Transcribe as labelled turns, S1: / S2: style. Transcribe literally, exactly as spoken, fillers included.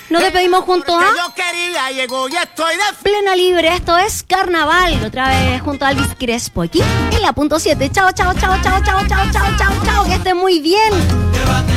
S1: Nos despedimos junto a
S2: yo quería, llegó y estoy de
S1: Plena Libre. Esto es Carnaval. Otra vez junto a Elvis Crespo aquí en la punto siete. Chao, chao, chao, chao, chao, chao, chao, chao, chao. Que estén muy bien.